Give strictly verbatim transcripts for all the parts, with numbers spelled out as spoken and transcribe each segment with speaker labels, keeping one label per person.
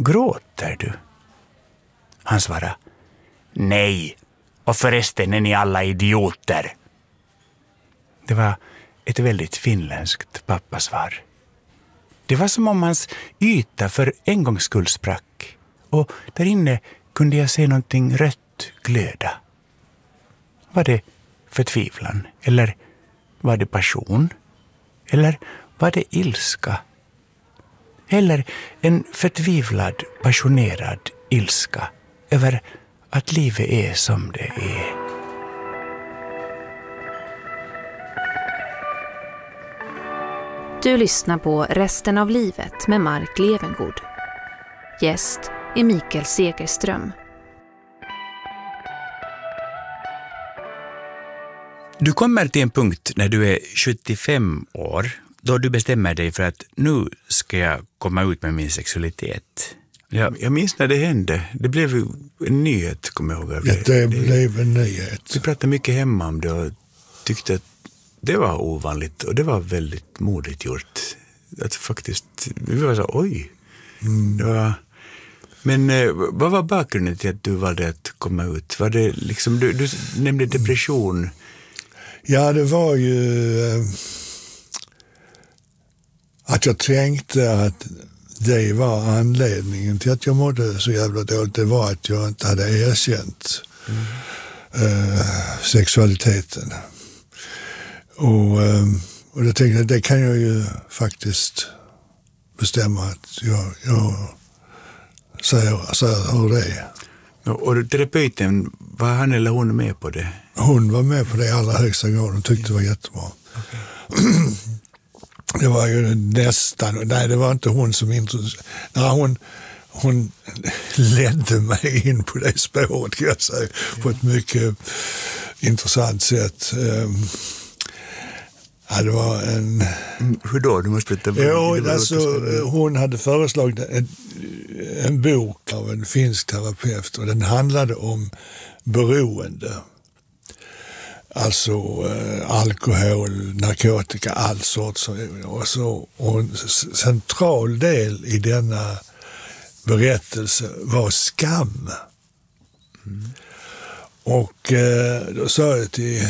Speaker 1: gråter du? Han svarade, nej, och förresten är ni alla idioter. Det var ett väldigt finländskt pappasvar. Det var som om hans yta för en gångs skull sprack. Och där inne kunde jag se någonting rött glöda. Var det förtvivlan? Eller var det passion? Eller var det ilska? Eller en förtvivlad, passionerad ilska över att livet är som det är.
Speaker 2: Du lyssnar på Resten av livet med Mark Levengood. Gäst är Mikael Segerström.
Speaker 1: Du kommer till en punkt när du är sjuttiofem år då du bestämmer dig för att nu ska jag komma ut med min sexualitet. Jag, jag minns när det hände. Det blev en nyhet, kommer jag ihåg.
Speaker 3: Det, ja, det blev en nyhet.
Speaker 1: Vi pratade mycket hemma om det och tyckte att det var ovanligt och det var väldigt modigt gjort. Att faktiskt, vi var så, oj. Mm. Det var, men eh, vad var bakgrunden till att du valde att komma ut? Var det liksom, du, du nämnde depression.
Speaker 3: Ja, det var ju eh, att jag tänkte att det var anledningen till att jag mådde så jävla dåligt. Det var att jag inte hade erkänt mm. eh, sexualiteten. Och, och då tänkte jag, det kan jag ju faktiskt bestämma att jag, jag säger, säger hur det är.
Speaker 1: Och terapeuten, var han eller hon med på det?
Speaker 3: Hon var med på det i allra högsta grad. Hon tyckte det var jättebra. Okay. Det var ju nästan, nej det var inte hon som introducerade. Nej, hon, hon ledde mig in på det spåret, kan jag säga, på ett mycket intressant sätt. Ja, det var en...
Speaker 1: Hur då? Du måste berätta.
Speaker 3: Ja, alltså, hon hade föreslagit en, en bok av en finsk terapeut och den handlade om beroende. Alltså eh, alkohol, narkotika, all sorts. Och, så, och en central del i denna berättelse var skam. Mm. Och eh, då sa jag till...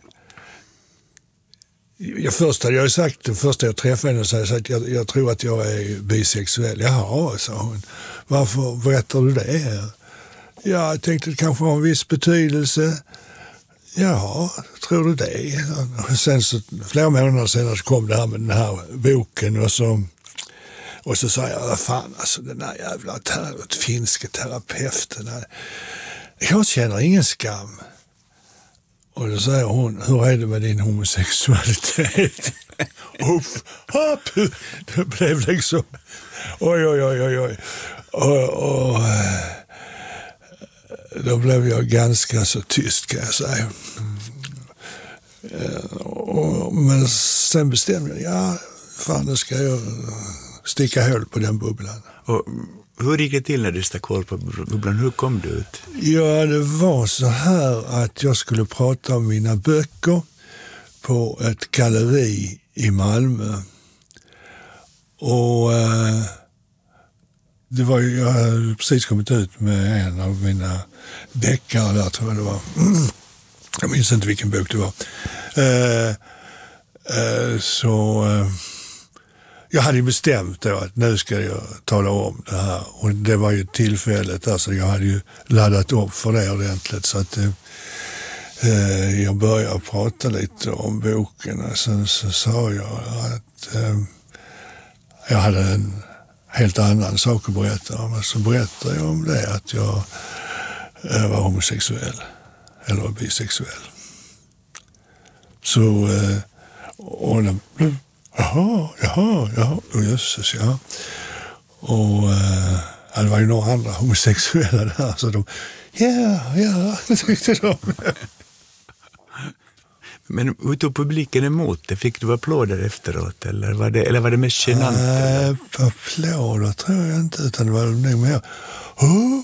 Speaker 3: Jag först hade jag sagt, det första jag träffade henne så hade jag sagt, jag, jag tror att jag är bisexuell. Jaha, sa hon. Varför berättar du det? Ja, jag tänkte det kanske har en viss betydelse. Ja, tror du det? Och sen så, flera månader senare så kom det här med den här boken och så, och så sa jag, vad fan, alltså den här jävla ter- finska terapeuten. Här, jag känner ingen skam. Och då säger hon, hur är det med din homosexualitet? Uff, hopp! Det blev liksom, oj, oj, oj, oj, oj. Och, och då blev jag ganska så tyst, kan jag säga. Mm. Och, men sen bestämde jag, ja, fan, nu ska jag sticka hål på den bubblan.
Speaker 1: Och hur gick det till när du stack hål på bubblan? Hur kom du ut?
Speaker 3: Ja, det var så här att jag skulle prata om mina böcker på ett galleri i Malmö. Och eh, det var ju, jag hade precis kommit ut med en av mina deckare där, tror jag det var. Jag minns inte vilken bok det var. Eh, eh, så... Eh, Jag hade ju bestämt då att nu ska jag tala om det här. Och det var ju tillfället, alltså jag hade ju laddat upp för det ordentligt. Så att eh, jag började prata lite om boken. Och sen så sa jag att eh, jag hade en helt annan sak att berätta om. Så berättade jag om det, att jag eh, var homosexuell. Eller bisexuell. Så, eh, och det blev... Jaha, jaha, jaha, oh, jösses, ja. Och äh, det var ju några andra homosexuella där, så de, ja, ja, det tyckte de.
Speaker 1: Men hur tog publiken emot det? Fick du applåder efteråt, eller var det, eller var det mest genant?
Speaker 3: Äh, applåder tror jag inte, utan det var nog mer, oh.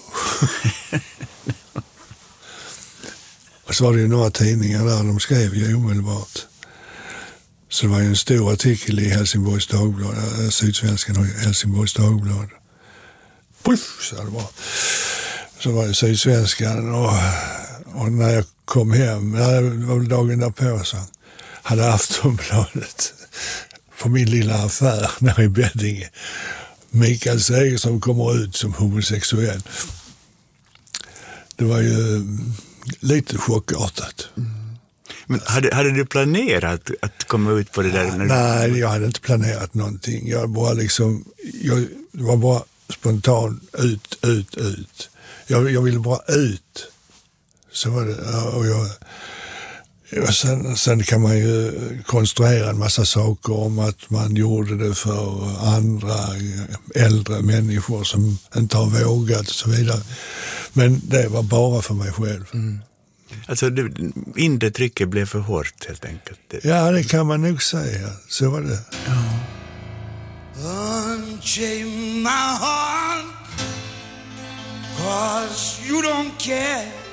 Speaker 3: Och så var det ju några tidningar där, de skrev ju omedelbart. Så det var ju en stor artikel i Helsingborgs Dagblad, Sydsvenskan och Helsingborgs Dagblad. Puff, så det bara. Så var det Sydsvenskan och, och när jag kom hem, det var dagen därpå, så hade Aftonbladet på min lilla affär nere i Beddinge. Mikael Segerström kommer ut som homosexuell. Det var ju lite chockartat. Mm.
Speaker 1: Men hade, hade du planerat att komma ut på det där? När
Speaker 3: Nej, jag hade inte planerat någonting. Jag bara liksom, jag var bara spontan ut, ut, ut. Jag, jag ville bara ut. Så var det. Och jag, och sen, sen kan man ju konstruera en massa saker om att man gjorde det för andra äldre människor som inte har vågat och så vidare. Men det var bara för mig själv. Mm.
Speaker 1: Alltså det inre trycket blev för hårt helt enkelt.
Speaker 3: Ja, det kan man nog säga. Så var det.
Speaker 1: Ja.
Speaker 4: Unchain my heart, 'cause you don't care.